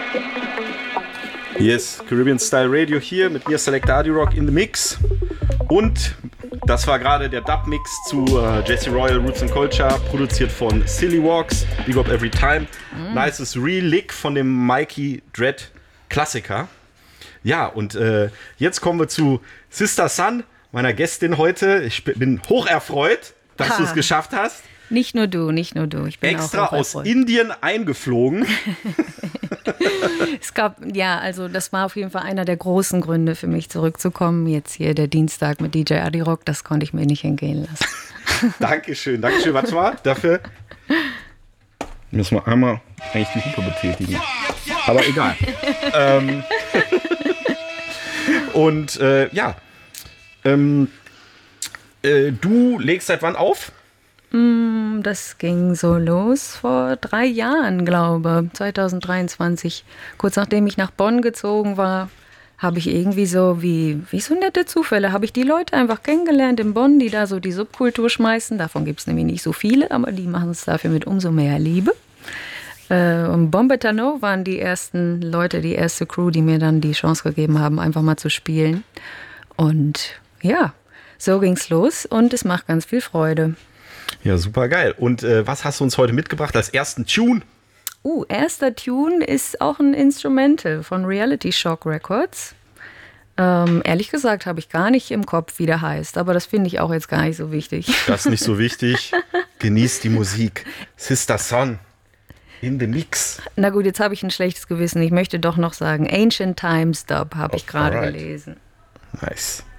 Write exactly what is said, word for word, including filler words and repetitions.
Yes, Caribbean Style Radio hier mit mir, Select Adi-Rock in the Mix. Und das war gerade der Dub-Mix zu uh, Jesse Royal Roots and Culture, produziert von Silly Walks, Big Up Every Time. Mm. Nices Relic von dem Mikey Dread Klassiker. Ja, und äh, jetzt kommen wir zu Sister Sun, meiner Gästin heute. Ich bin hocherfreut, dass du es geschafft hast. Nicht nur du, nicht nur du. Ich bin extra auch aus Indien eingeflogen. Es gab, ja, also das war auf jeden Fall einer der großen Gründe für mich zurückzukommen. Jetzt hier der Dienstag mit D J Adi-Rock, das konnte ich mir nicht entgehen lassen. Dankeschön, Dankeschön. Warte mal, dafür müssen wir einmal eigentlich die Hupe betätigen. Aber egal. ähm, und äh, ja, ähm, äh, du legst seit wann auf? Das ging so los vor drei Jahren, glaube ich, zwanzig dreiundzwanzig. Kurz nachdem ich nach Bonn gezogen war, habe ich irgendwie so, wie, wie so nette Zufälle, habe ich die Leute einfach kennengelernt in Bonn, die da so die Subkultur schmeißen. Davon gibt es nämlich nicht so viele, aber die machen es dafür mit umso mehr Liebe. Und Bombetano waren die ersten Leute, die erste Crew, die mir dann die Chance gegeben haben, einfach mal zu spielen. Und ja, so ging's los und es macht ganz viel Freude. Ja, super geil. Und äh, was hast du uns heute mitgebracht als ersten Tune? Uh, erster Tune ist auch ein Instrumental von Reality Shock Records. Ähm, ehrlich gesagt habe ich gar nicht im Kopf, wie der heißt, aber das finde ich auch jetzt gar nicht so wichtig. Das ist nicht so wichtig. Genießt die Musik. Sister Sun in the Mix. Na gut, jetzt habe ich ein schlechtes Gewissen. Ich möchte doch noch sagen, Ancient Times Dub habe ich gerade gelesen. Nice.